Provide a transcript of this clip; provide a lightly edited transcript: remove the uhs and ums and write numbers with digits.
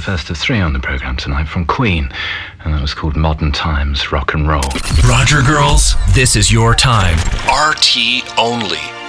first of three on the programme tonight from Queen, and that was called Modern Times Rock and Roll. Roger Girls, this is your time. RT only.